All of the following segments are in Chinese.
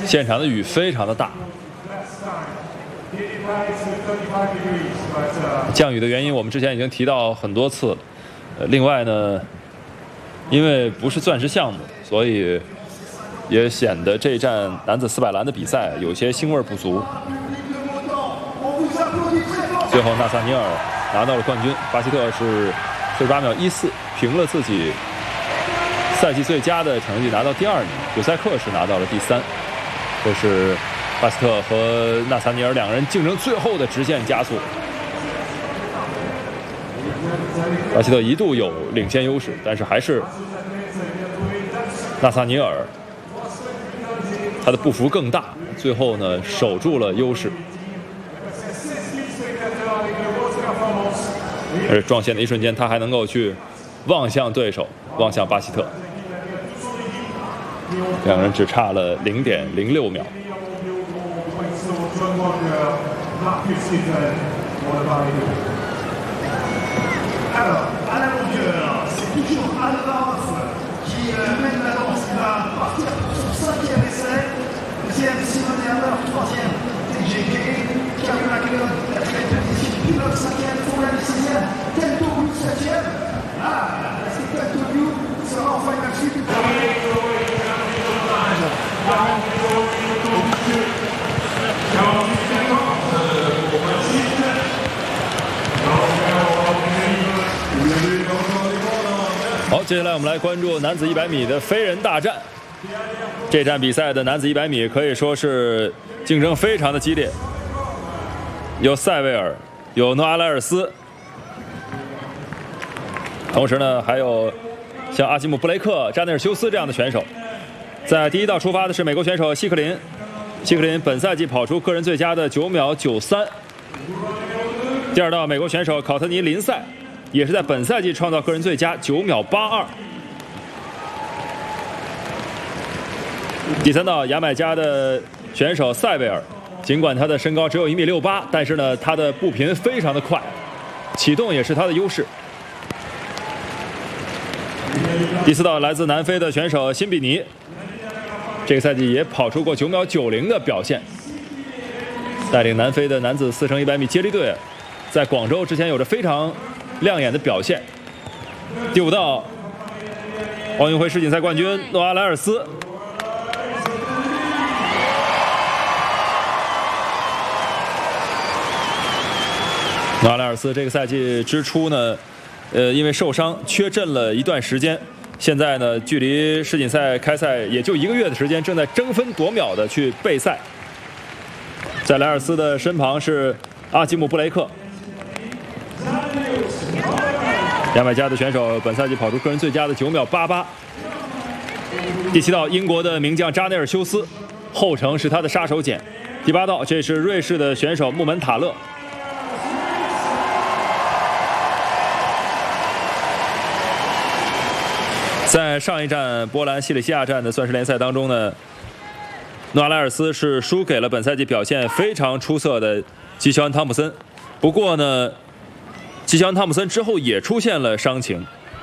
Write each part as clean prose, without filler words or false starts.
现场的雨非常的大。降雨的原因我们之前已经提到很多次了。另外呢，因为不是钻石项目，所以也显得这一站男子400栏的比赛有些腥味不足。最后纳萨尼尔拿到了冠军，巴西特是48秒14，平了自己赛季最佳的成绩，拿到第2名。纽塞克是拿到了第3。这是巴西特和纳萨尼尔两人竞争最后的直线加速。巴西特一度有领先优势，但是还是纳萨尼尔他的步幅更大，最后呢守住了优势。而撞线的一瞬间，他还能够去望向对手，望向巴西特。两个人只差了0.06秒。 Alors, à la longueur, c'est toujours Alvarez qui mène la danse. Il va partir pour son 5e essai. 2e, Simone Hammer. 3e, TGG. Carlo McLeod, 4e position. Pinot, 5e. Fournier, 6e. Tentoglu, 7e. Ah, c'est Tentoglu sera en final suite. 好，接下来我们来关注男子100米的飞人大战。这站比赛的男子100米可以说是竞争非常的激烈，有塞维尔，有诺阿莱尔斯，同时呢还有像阿基姆·布雷克、扎内尔·休斯这样的选手。在第一道出发的是美国选手希克林，希克林本赛季跑出个人最佳的9秒93。第二道美国选手考特尼·林赛。也是在本赛季创造个人最佳9秒82。第三道牙买加的选手塞维尔，尽管他的身高只有1.68米，但是呢，他的步频非常的快，启动也是他的优势。第四道来自南非的选手辛比尼，这个赛季也跑出过9秒90的表现，带领南非的男子4乘100米接力队，在广州之前有着非常亮眼的表现。第五道，奥运会世锦赛冠军诺阿莱尔斯。诺阿莱尔斯这个赛季之初呢，因为受伤缺阵了一段时间，现在呢，距离世锦赛开赛也就1个月的时间，正在争分夺秒的去备赛。在莱尔斯的身旁是阿基姆·布雷克。牙买加的选手本赛季跑出个人最佳的9秒88。第七道，英国的名将扎内尔·休斯，后程是他的杀手锏。第八道，这是瑞士的选手穆门塔勒。在上一站波兰西里西亚站的钻石联赛当中呢，诺阿莱尔斯是输给了本赛季表现非常出色的基肖恩·汤普森。不过呢，基肖恩·汤普森之后也出现了伤情。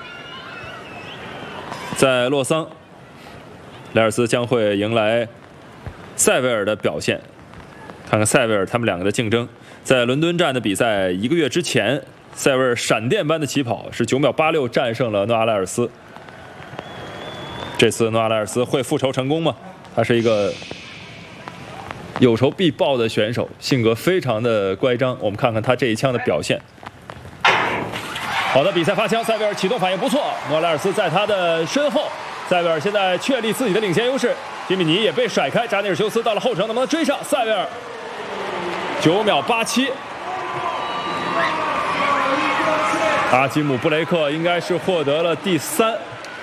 在洛桑，莱尔斯将会迎来塞维尔的表现。看看塞维尔他们两个的竞争。在伦敦站的比赛1个月之前，塞维尔闪电般的起跑是9秒86战胜了诺阿莱尔斯。这次诺阿莱尔斯会复仇成功吗？他是一个有仇必报的选手，性格非常的乖张。我们看看他这一枪的表现。好的，比赛发枪，塞维尔启动反应不错，诺阿莱尔斯在他的身后。塞维尔现在确立自己的领先优势，吉米尼也被甩开，扎内尔·休斯到了后程，能不能追上塞维尔？9秒87。阿基姆·布雷克应该是获得了第3。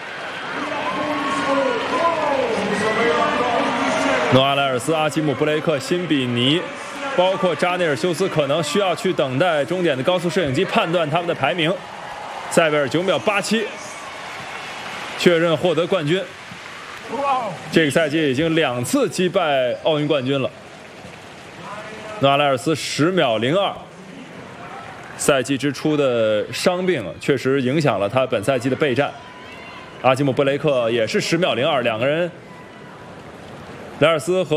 诺阿莱尔斯、阿基姆·布雷克、辛比尼，包括扎内尔·休斯，可能需要去等待终点的高速摄影机判断他们的排名。塞维尔9秒87，确认获得冠军。这个赛季已经2次击败奥运冠军了。诺阿莱尔斯10秒02，赛季之初的伤病确实影响了他本赛季的备战。阿基姆·布雷克也是10秒02，两个人。莱尔斯和